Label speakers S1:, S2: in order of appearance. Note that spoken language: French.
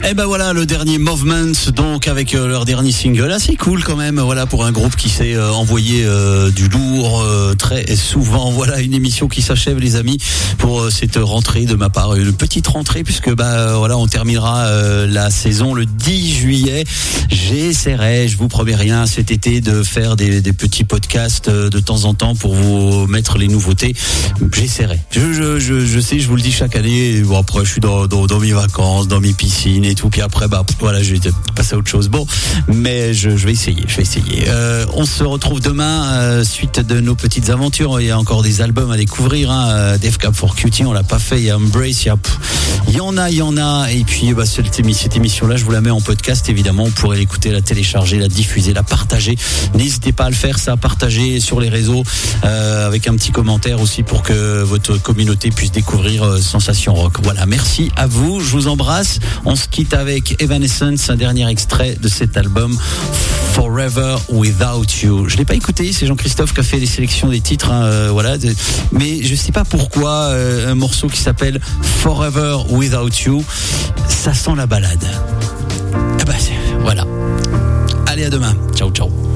S1: Et ben voilà, le dernier Movement, donc avec leur dernier single, assez cool quand même. Voilà, pour un groupe qui s'est envoyé du lourd très souvent. Voilà, une émission qui s'achève, les amis, pour cette rentrée de ma part, une petite rentrée, puisque voilà, on terminera la saison le 10 juillet. J'essaierai, je vous promets rien, cet été de faire des petits podcasts de temps en temps pour vous mettre les nouveautés. J'essaierai. Je sais, je vous le dis chaque année. Bon, après, je suis dans mes vacances, dans mes piscines et tout. Puis après, voilà, je vais passer à autre chose. Bon, mais je vais essayer. On se retrouve demain, suite de nos petites aventures. Il y a encore des albums à découvrir. Def Cap for Cutie, on l'a pas fait. Il y a Embrace, il y en a. Et puis, cette émission-là, je vous la mets en podcast. Évidemment, vous pourrez l'écouter, la télécharger, la diffuser, la partager. N'hésitez pas à le faire, ça, à partager sur les réseaux, avec un petit commentaire aussi pour que votre communauté puisse découvrir Sensation Rock. Voilà, merci à vous, je vous embrasse. On se quitte avec Evanescence, un dernier extrait de cet album Forever Without You. Je l'ai pas écouté, c'est Jean-Christophe qui a fait les sélections des titres, voilà, mais je sais pas pourquoi un morceau qui s'appelle Forever Without You, ça sent la balade. Voilà. Allez, à demain. Ciao.